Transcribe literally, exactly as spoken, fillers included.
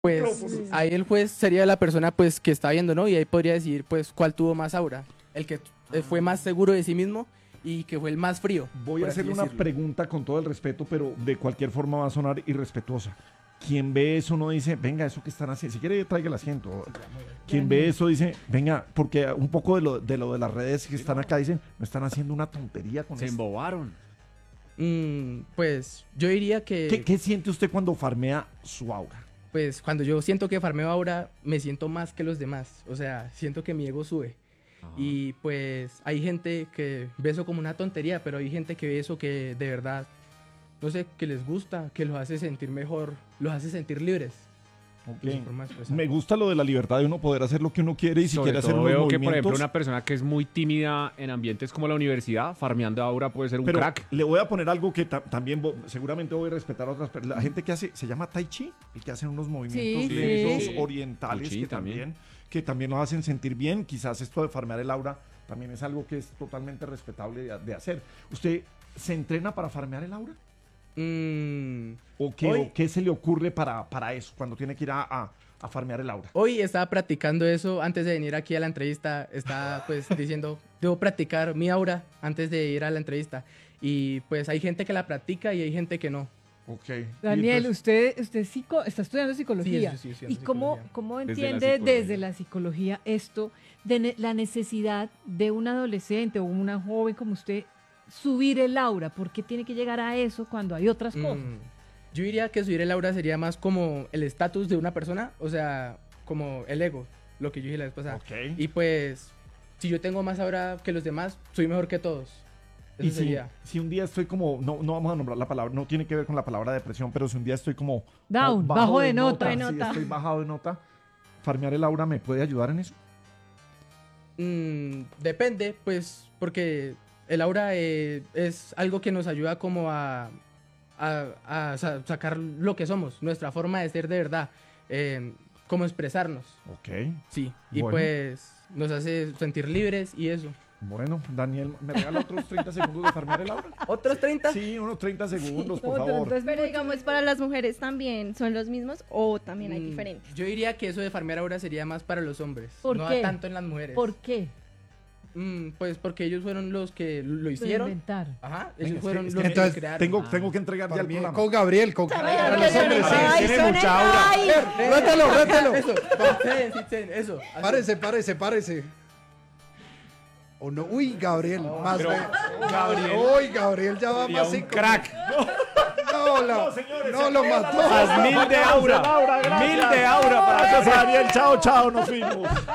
Pues ahí el juez sería la persona pues que está viendo, ¿no? Y ahí podría decidir pues cuál tuvo más aura, el que eh, fue más seguro de sí mismo y que fue el más frío. Voy a por así hacerle una decirlo. pregunta con todo el respeto, pero de cualquier forma va a sonar irrespetuosa. Quien ve eso no dice, venga, eso que están haciendo, si quiere traiga el asiento. Quien ve eso dice, venga, porque un poco de lo de, lo de las redes que están acá dicen, no están haciendo una tontería con Se esto. embobaron. Mm, pues yo diría que ¿Qué, ¿Qué siente usted cuando farmea su aura? pues cuando yo siento que farmeo aura me siento más que los demás, o sea, siento que mi ego sube. Y pues hay gente que ve eso como una tontería, pero hay gente que ve eso que de verdad, no sé, que les gusta, que los hace sentir mejor, los hace sentir libres. Ok. de su forma de expresar. Me gusta lo de la libertad de uno poder hacer lo que uno quiere y si Sobre quiere hacer todo unos veo que, por movimientos. ejemplo, una persona que es muy tímida en ambientes como la universidad, farmeando aura puede ser un Pero crack. le voy a poner algo que ta- también vo- seguramente voy a respetar a otras personas. La gente que hace, se llama Tai Chi, y que hacen unos movimientos Sí, lentos, sí. orientales, Tai Chi que también, también. que también nos hacen sentir bien. Quizás esto de farmear el aura también es algo que es totalmente respetable de, de hacer. ¿Usted se entrena para farmear el aura? Mm, ¿O qué, Hoy- o qué se le ocurre para, para eso, cuando tiene que ir a, a- a farmear el aura? Hoy estaba practicando eso antes de venir aquí a la entrevista. Estaba pues diciendo, debo practicar mi aura antes de ir a la entrevista. Y pues hay gente que la practica y hay gente que no. Ok. Daniel, Y entonces- usted, usted es psico- está estudiando psicología. Sí, sí, sí, estudiando ¿Y cómo, psicología. cómo Desde la entiende psicología. desde la psicología esto de ne- la necesidad de un adolescente o una joven como usted subir el aura? ¿Por qué tiene que llegar a eso cuando hay otras cosas? Mm, yo diría que subir el aura sería más como el estatus de una persona, o sea, como el ego, lo que yo dije la vez pasada. Ok. Y pues, si yo tengo más aura que los demás, soy mejor que todos. Eso Y si, sería. si un día estoy como, no, no vamos a nombrar la palabra, no tiene que ver con la palabra depresión, pero si un día estoy como Down, como bajo de nota. sí, De nota. estoy bajado de nota, farmear el aura me puede ayudar en eso. Mm, depende, pues, porque el aura eh, es algo que nos ayuda como a, a, a sa- sacar lo que somos, nuestra forma de ser de verdad, eh, como expresarnos, Ok. sí. Y Bueno. pues nos hace sentir libres y eso. Bueno, Daniel, ¿me regala otros treinta segundos de farmear el aura? ¿Otros treinta? Sí, unos treinta segundos, por No, favor. entonces, Pero digamos, para las mujeres también son los mismos o también hay Mm, diferentes. Yo diría que eso de farmear aura sería más para los hombres, ¿Por no qué? tanto en las mujeres. ¿Por qué? Mm, pues porque ellos fueron los que lo Lo hicieron. inventaron. Ajá, Venga, ellos es que- fueron es los que que entonces lo crearon. Tengo, tengo que entregar ya el También programa. con Gabriel, con Ay, para los ay, hombres, sí. ay, tiene son- mucha aura. ay. Rétalo, rétalo. Eso, sí, sí, eso. así. Párese, párese, párese. O no, uy, Gabriel, más pero de- Gabriel Uy, Gabriel ya va sería más un cinco. crack. No, la- No, señores, no se lo acabó la mató. noche. Mil de aura. Laura, gracias. Mil de aura para Gracias, Daniel. Chao, chao, nos fuimos.